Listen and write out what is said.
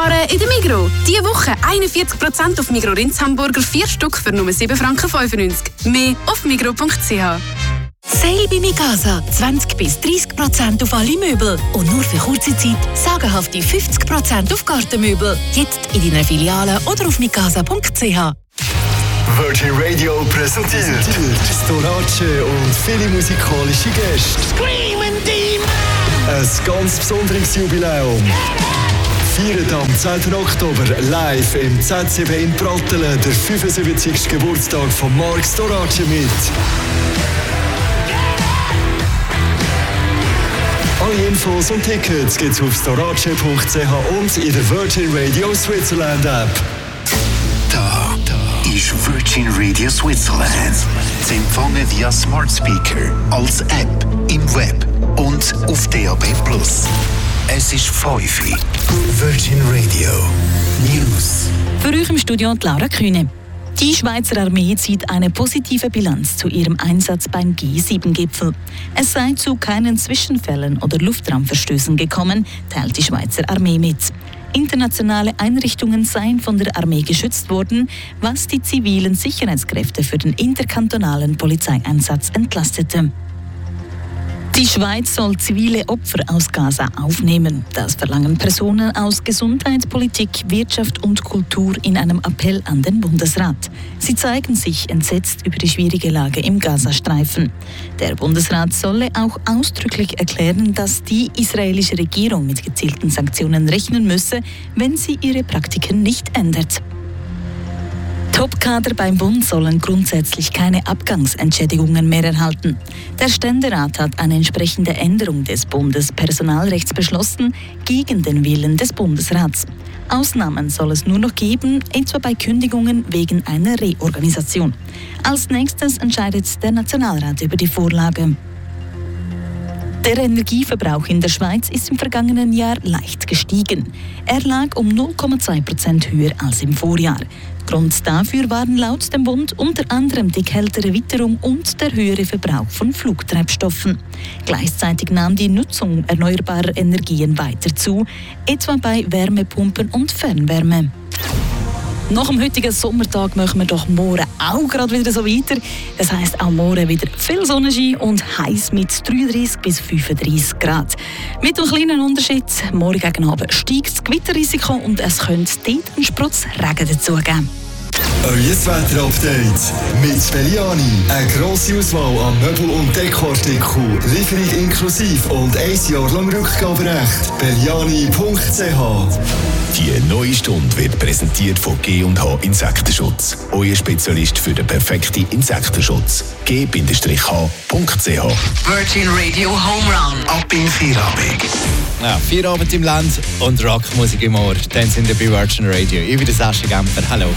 sparen in der Migros. Diese Woche 41% auf Migros Rindshamburger, 4 Stück für nur 7,95 Franken. Mehr auf migros.ch. Sale bei Migasa. 20-30% auf alle Möbel. Und nur für kurze Zeit sagenhafte 50% auf Gartenmöbel. Jetzt in deiner Filiale oder auf migasa.ch. Virgin Radio präsentiert Storace und viele musikalische Gäste. Screaming Demon! Ein ganz besonderes Jubiläum. Feiert am 10. Oktober live im ZCB in Pratteln der 75. Geburtstag von Mark Storace mit. Alle Infos und Tickets gibt's auf storace.ch und in der Virgin Radio Switzerland App. Da ist Virgin Radio Switzerland. Sie empfangen via Smart Speaker, als App, im Web und auf DAB+. Es ist 5 Uhr. Virgin Radio News. Für euch im Studio Laura Kühne. Die Schweizer Armee zieht eine positive Bilanz zu ihrem Einsatz beim G7-Gipfel. Es sei zu keinen Zwischenfällen oder Luftraumverstößen gekommen, teilt die Schweizer Armee mit. Internationale Einrichtungen seien von der Armee geschützt worden, was die zivilen Sicherheitskräfte für den interkantonalen Polizeieinsatz entlastete. Die Schweiz soll zivile Opfer aus Gaza aufnehmen. Das verlangen Personen aus Gesundheit, Politik, Wirtschaft und Kultur in einem Appell an den Bundesrat. Sie zeigen sich entsetzt über die schwierige Lage im Gazastreifen. Der Bundesrat solle auch ausdrücklich erklären, dass die israelische Regierung mit gezielten Sanktionen rechnen müsse, wenn sie ihre Praktiken nicht ändert. Topkader beim Bund sollen grundsätzlich keine Abgangsentschädigungen mehr erhalten. Der Ständerat hat eine entsprechende Änderung des Bundespersonalrechts beschlossen, gegen den Willen des Bundesrats. Ausnahmen soll es nur noch geben, etwa bei Kündigungen wegen einer Reorganisation. Als nächstes entscheidet der Nationalrat über die Vorlage. Der Energieverbrauch in der Schweiz ist im vergangenen Jahr leicht gestiegen. Er lag um 0,2% höher als im Vorjahr. Grund dafür waren laut dem Bund unter anderem die kältere Witterung und der höhere Verbrauch von Flugtreibstoffen. Gleichzeitig nahm die Nutzung erneuerbarer Energien weiter zu, etwa bei Wärmepumpen und Fernwärme. Nach dem heutigen Sommertag machen wir doch morgen auch gerade wieder so weiter. Das heisst auch morgen wieder viel Sonnenschein und heiß mit 33 bis 35 Grad. Mit einem kleinen Unterschied, morgen gegen Abend steigt das Gewitterrisiko und es könnte dort einen Sprutz Regen dazugeben. Euer Wetter-Update mit Belliani. Eine grosse Auswahl an Möbel- und Dekoartikeln, Lieferung inklusive und 1 Jahr lang Rückgaberecht. Belliani.ch. Die neue Stunde wird präsentiert von G&H Insektenschutz. Euer Spezialist für den perfekten Insektenschutz. G-H.ch. Virgin Radio Home Run. Ab in Feierabend. Ja, Feierabend im Land und Rockmusik im Ohr. Dann sind wir bei Virgin Radio. Ich bin der Sascha Gemper. Hallo.